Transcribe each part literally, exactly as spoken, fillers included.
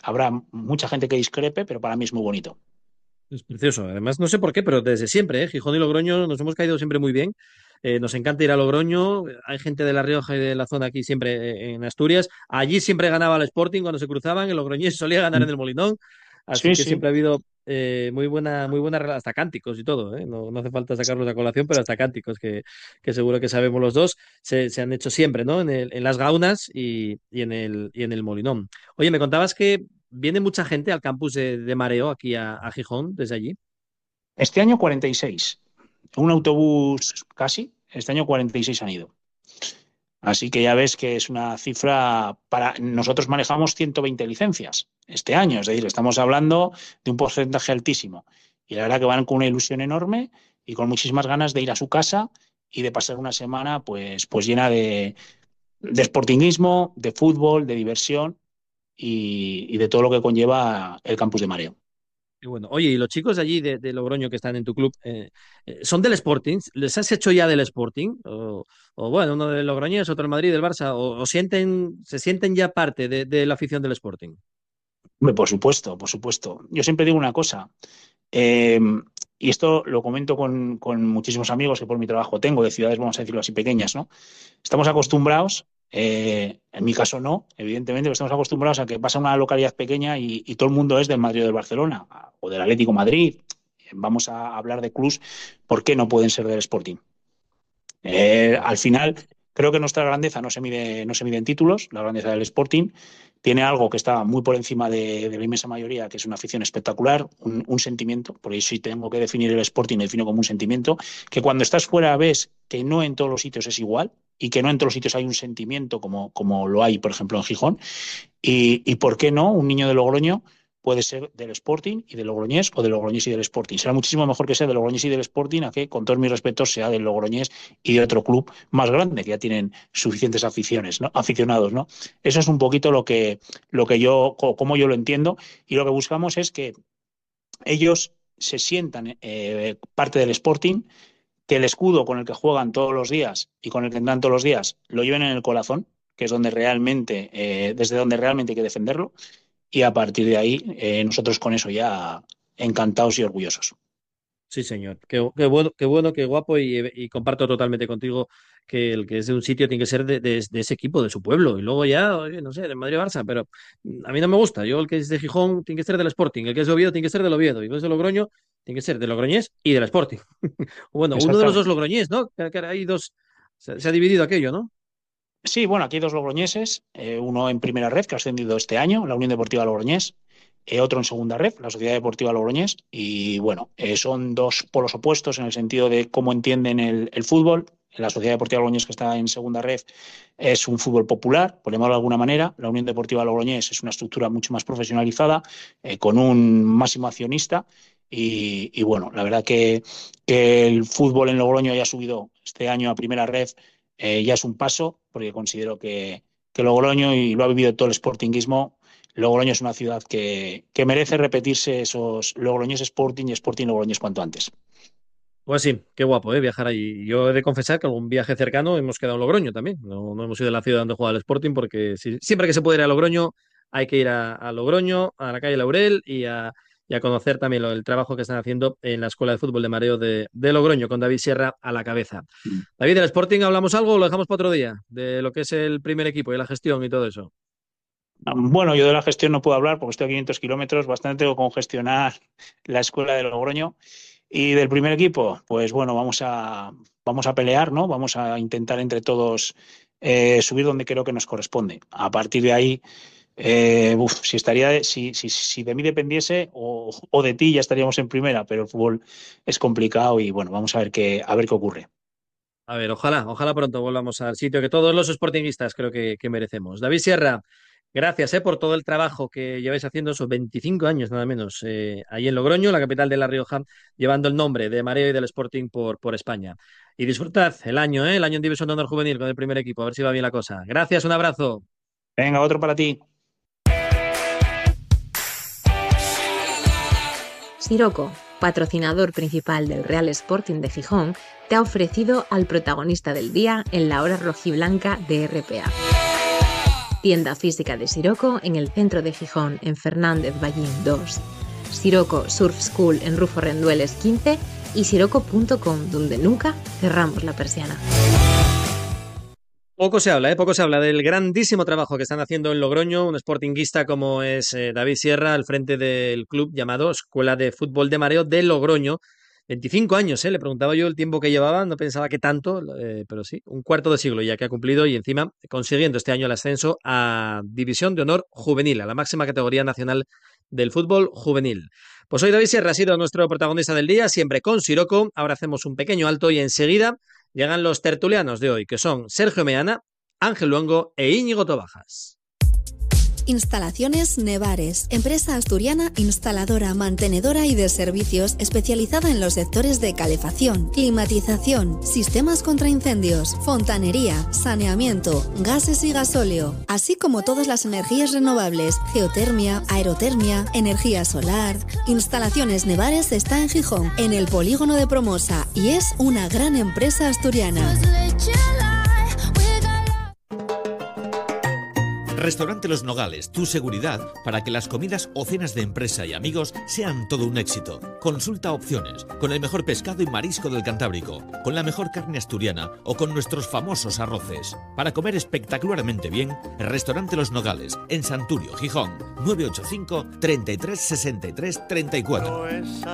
Habrá mucha gente que discrepe, pero para mí es muy bonito. Es precioso. Además, no sé por qué, pero desde siempre, ¿eh? Gijón y Logroño nos hemos caído siempre muy bien. Eh, nos encanta ir a Logroño. Hay gente de La Rioja y de la zona aquí siempre eh, en Asturias. Allí siempre ganaba el Sporting cuando se cruzaban. El Logroñés solía ganar en el Molinón. Así Sí, que sí. siempre ha habido eh, muy buena, muy buena relación, hasta cánticos y todo, ¿eh? No, no hace falta sacarlos a colación, pero hasta cánticos que, que seguro que sabemos los dos se, se han hecho siempre, ¿no? En el- en las gaunas y, y en el, y en el Molinón. Oye, me contabas que viene mucha gente al campus de, de Mareo aquí a, a Gijón desde allí. Este año cuarenta y seis. Un autobús casi. Este año cuarenta y seis han ido. Así que ya ves que es una cifra para... Nosotros manejamos ciento veinte licencias este año, es decir, estamos hablando de un porcentaje altísimo. Y la verdad que van con una ilusión enorme y con muchísimas ganas de ir a su casa y de pasar una semana pues, pues llena de, de sportinguismo, de fútbol, de diversión y, y de todo lo que conlleva el campus de Mareo. Y bueno, oye, ¿y los chicos de allí de, de Logroño que están en tu club eh, eh, son del Sporting? ¿Les has hecho ya del Sporting? O, o, bueno, uno del Logroñés, otro del Madrid, del Barça, o, o sienten, se sienten ya parte de, de la afición del Sporting. Hombre, por supuesto, por supuesto. Yo siempre digo una cosa, eh, y esto lo comento con, con muchísimos amigos que por mi trabajo tengo, de ciudades, vamos a decirlo así, pequeñas, ¿no? Estamos acostumbrados, eh, en mi caso no, evidentemente, pero estamos acostumbrados a que pasa una localidad pequeña y, y todo el mundo es del Madrid o del Barcelona, o del Atlético Madrid. Vamos a hablar de clubs, ¿por qué no pueden ser del Sporting? Eh, al final, creo que nuestra grandeza no se mide, no se mide en títulos, la grandeza del Sporting. Tiene algo que está muy por encima de, de la inmensa mayoría, que es una afición espectacular, un, un sentimiento, por eso si tengo que definir el Sporting, lo defino como un sentimiento, que cuando estás fuera ves que no en todos los sitios es igual y que no en todos los sitios hay un sentimiento como, como lo hay, por ejemplo, en Gijón. Y, y por qué no, un niño de Logroño puede ser del Sporting y del Logroñés o del Logroñés y del Sporting. Será muchísimo mejor que sea del Logroñés y del Sporting a que, con todos mis respetos, sea del Logroñés y de otro club más grande, que ya tienen suficientes aficiones, ¿no? Aficionados, ¿no? Eso es un poquito lo que, lo que yo, como yo lo entiendo, y lo que buscamos es que ellos se sientan eh, parte del Sporting, que el escudo con el que juegan todos los días y con el que entran todos los días lo lleven en el corazón, que es donde realmente, eh, desde donde realmente hay que defenderlo, y a partir de ahí, eh, nosotros con eso ya encantados y orgullosos. Sí, señor. Qué, qué bueno, qué bueno, qué guapo y, y comparto totalmente contigo que el que es de un sitio tiene que ser de, de- de ese equipo, de su pueblo. Y luego ya, oye, no sé, de Madrid o Barça, pero mm, a mí no me gusta. Yo el que es de Gijón tiene que ser del Sporting, el que es de Oviedo tiene que ser del Oviedo, y el que es de Logroño tiene que ser del Logroñés y del Sporting. Bueno, uno de los dos Exactamente. Logroñés, ¿no? Que, que hay dos, se, se ha dividido aquello, ¿no? Sí, bueno, aquí hay dos logroñeses, eh, uno en primera red, que ha ascendido este año, la Unión Deportiva Logroñés, eh, otro en segunda red, la Sociedad Deportiva Logroñés, y bueno, eh, son dos polos opuestos en el sentido de cómo entienden el, el fútbol. La Sociedad Deportiva Logroñés, que está en segunda red, es un fútbol popular, por llamarlo de alguna manera. La Unión Deportiva Logroñés es una estructura mucho más profesionalizada, eh, con un máximo accionista. Y, y bueno, la verdad que, que el fútbol en Logroño haya subido este año a primera red, eh, ya es un paso, porque considero que, que Logroño, y lo ha vivido todo el sportinguismo, Logroño es una ciudad que, que merece repetirse esos Logroñés Sporting y Sporting Logroñés cuanto antes. Pues sí, qué guapo, ¿eh? Viajar allí. Yo he de confesar que algún viaje cercano hemos quedado en Logroño también. No, no hemos ido a la ciudad donde juega el Sporting porque si- siempre que se puede ir a Logroño hay que ir a, a Logroño, a la calle Laurel y a, y a conocer también lo- el trabajo que están haciendo en la Escuela de Fútbol de Mareo de, de Logroño con David Sierra a la cabeza. David, ¿del Sporting hablamos algo o lo dejamos para otro día? De lo que es el primer equipo y la gestión y todo eso. Bueno, yo de la gestión no puedo hablar porque estoy a quinientos kilómetros, bastante tengo con gestionar la escuela de Logroño. Y del primer equipo, pues bueno, vamos a, vamos a pelear, ¿no? Vamos a intentar entre todos eh, subir donde creo que nos corresponde. A partir de ahí, eh, uf, si estaría, de- si, si, si de mí dependiese o, o de ti ya estaríamos en primera, pero el fútbol es complicado y bueno, vamos a ver qué, a ver qué ocurre. A ver, ojalá, ojalá pronto volvamos al sitio que todos los sportingistas creo que, que merecemos. David Sierra, gracias eh, por todo el trabajo que lleváis haciendo esos veinticinco años, nada menos, eh, ahí en Logroño, la capital de La Rioja, llevando el nombre de Mareo y del Sporting por, por España. Y disfrutad el año, eh, el año en División de Honor Juvenil con el primer equipo, a ver si va bien la cosa. Gracias, un abrazo. Venga, otro para ti. Siroco, patrocinador principal del Real Sporting de Gijón, te ha ofrecido al protagonista del día en la hora rojiblanca de R P A. Tienda física de Siroco en el centro de Gijón, en Fernández Ballín dos. Siroco Surf School en Rufo Rendueles quince y siroco punto com, donde nunca cerramos la persiana. Poco se habla, ¿eh? Poco se habla del grandísimo trabajo que están haciendo en Logroño, un sportinguista como es eh, David Sierra al frente del club llamado Escuela de Fútbol de Mareo de Logroño. veinticinco años, ¿eh? Le preguntaba yo el tiempo que llevaba, no pensaba que tanto, eh, pero sí, un cuarto de siglo ya que ha cumplido y encima consiguiendo este año el ascenso a División de Honor Juvenil, a la máxima categoría nacional del fútbol juvenil. Pues hoy David Sierra ha sido nuestro protagonista del día, siempre con Siroco. Ahora hacemos un pequeño alto y enseguida llegan los tertulianos de hoy, que son Sergio Meana, Ángel Luengo e Íñigo Tobajas. Instalaciones Nevares, empresa asturiana instaladora, mantenedora y de servicios especializada en los sectores de calefacción, climatización, sistemas contra incendios, fontanería, saneamiento, gases y gasóleo, así como todas las energías renovables, geotermia, aerotermia, energía solar. Instalaciones Nevares está en Gijón, en el polígono de Promosa, y es una gran empresa asturiana. Restaurante Los Nogales, tu seguridad para que las comidas o cenas de empresa y amigos sean todo un éxito. Consulta opciones, con el mejor pescado y marisco del Cantábrico, con la mejor carne asturiana o con nuestros famosos arroces. Para comer espectacularmente bien, Restaurante Los Nogales, en Santurio, Gijón, nueve ocho cinco, treinta y tres, sesenta y tres, treinta y cuatro.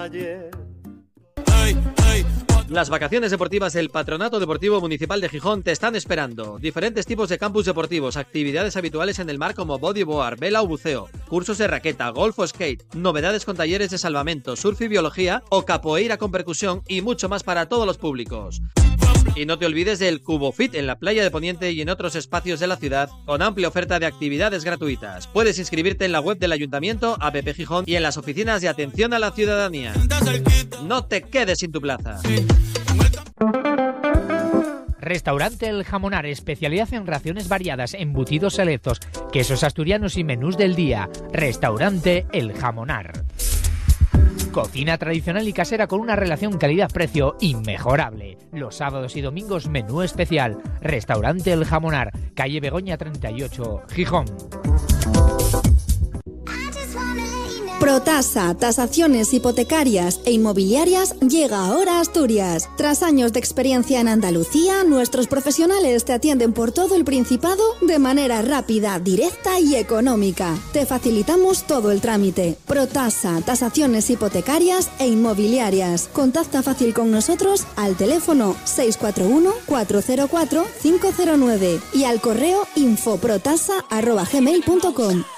Las vacaciones deportivas del Patronato Deportivo Municipal de Gijón te están esperando. Diferentes tipos de campus deportivos, actividades habituales en el mar como bodyboard, vela o buceo, cursos de raqueta, golf o skate, novedades con talleres de salvamento, surf y biología o capoeira con percusión y mucho más para todos los públicos. Y no te olvides del Cubo Fit en la playa de Poniente y en otros espacios de la ciudad con amplia oferta de actividades gratuitas. Puedes inscribirte en la web del Ayuntamiento, A P P Gijón y en las oficinas de atención a la ciudadanía. No te quedes sin tu plaza. Restaurante El Jamonar, especialidad en raciones variadas, embutidos selectos, quesos asturianos y menús del día. Restaurante El Jamonar. Cocina tradicional y casera con una relación calidad-precio inmejorable. Los sábados y domingos menú especial. Restaurante El Jamonar, calle Begoña treinta y ocho, Gijón. Protasa, tasaciones hipotecarias e inmobiliarias, llega ahora a Asturias. Tras años de experiencia en Andalucía, nuestros profesionales te atienden por todo el Principado de manera rápida, directa y económica. Te facilitamos todo el trámite. Protasa, tasaciones hipotecarias e inmobiliarias. Contacta fácil con nosotros al teléfono seis cuatro uno, cuatro cero cuatro, cinco cero nueve y al correo info protasa arroba gmail punto com.